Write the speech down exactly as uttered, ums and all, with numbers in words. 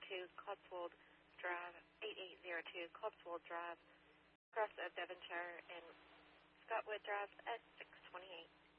two Cotswold Drive, eight eight zero two Cotswold Drive, across of Devonshire and Scottwood Drive at six twenty-eight.